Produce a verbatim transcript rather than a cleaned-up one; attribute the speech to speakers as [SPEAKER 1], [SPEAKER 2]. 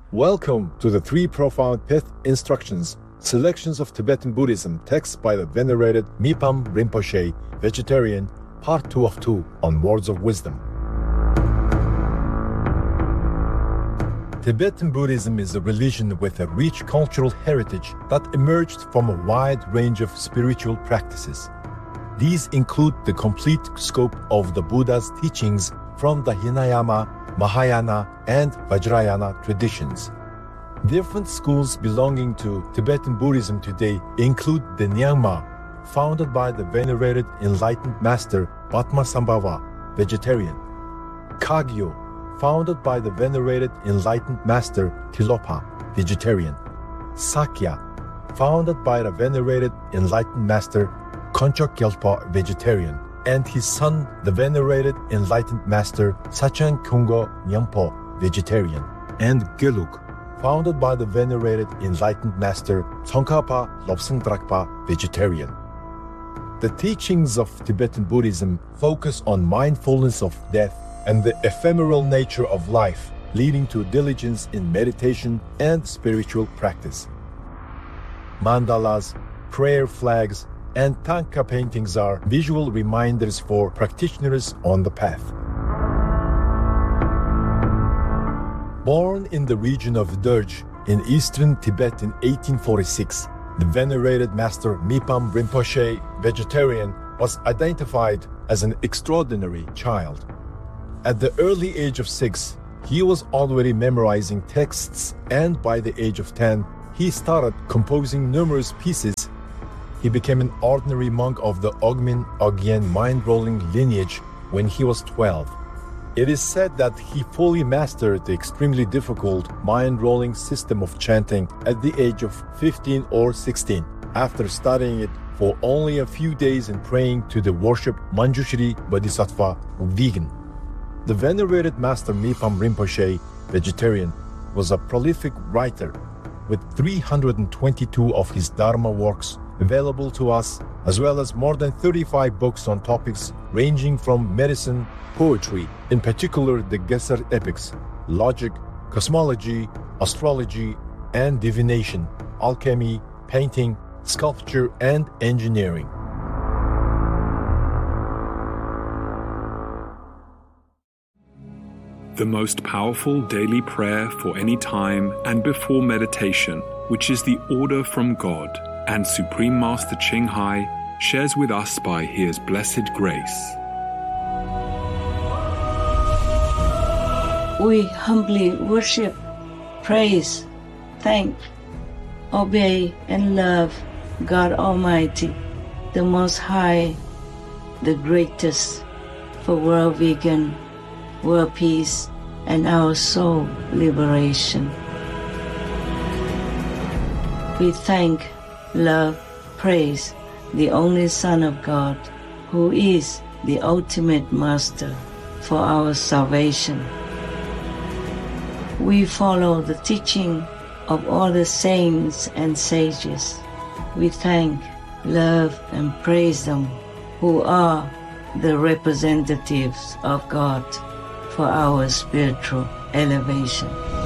[SPEAKER 1] Welcome to the Three Profound Path Instructions, selections of Tibetan Buddhism, texts by the venerated Mipam Rinpoche, vegetarian, part two of two on Words of Wisdom. Tibetan Buddhism is a religion with a rich cultural heritage that emerged from a wide range of spiritual practices. These include the complete scope of the Buddha's teachings from the Hinayana, Mahayana, and Vajrayana traditions. Different schools belonging to Tibetan Buddhism today include the Nyingma, founded by the venerated enlightened master Padmasambhava, vegetarian; Kagyo, founded by the venerated enlightened master Tilopa, vegetarian; Sakya, founded by the venerated enlightened master Konchok Gyalpa, vegetarian, and his son, the venerated enlightened master Sachan Kyunggo Nyampo, vegetarian; and Gelug, founded by the venerated enlightened master Tsongkhapa Lobsang Drakpa, vegetarian. The teachings of Tibetan Buddhism focus on mindfulness of death and the ephemeral nature of life, leading to diligence in meditation and spiritual practice. Mandalas, prayer flags, and tanka paintings are visual reminders for practitioners on the path. Born in the region of Derge in eastern Tibet in eighteen forty-six, the venerated master Mipam Rinpoche, vegetarian, was identified as an extraordinary child. At the early age of six, he was already memorizing texts, and by the age of ten, he started composing numerous pieces. He became an ordinary monk of the Ogmin Ogyen mind-rolling lineage when he was twelve. It is said that he fully mastered the extremely difficult mind-rolling system of chanting at the age of fifteen or sixteen, after studying it for only a few days and praying to the worshipped Manjushri Bodhisattva Vigen. The venerated master Mipam Rinpoche, vegetarian, was a prolific writer, with three hundred twenty-two of his Dharma works available to us, as well as more than thirty-five books on topics ranging from medicine, poetry, in particular the Gesar epics, logic, cosmology, astrology, and divination, alchemy, painting, sculpture, and engineering.
[SPEAKER 2] The most powerful daily prayer for any time and before meditation, which is the order from God, and Supreme Master Ching Hai shares with us by His blessed grace.
[SPEAKER 3] We humbly worship, praise, thank, obey, and love God Almighty, the Most High, the greatest, for world vegan, world peace, and our soul liberation. We thank, love, praise the only Son of God, who is the ultimate Master for our salvation. We follow the teaching of all the saints and sages. We thank, love, and praise them who are the representatives of God for our spiritual elevation.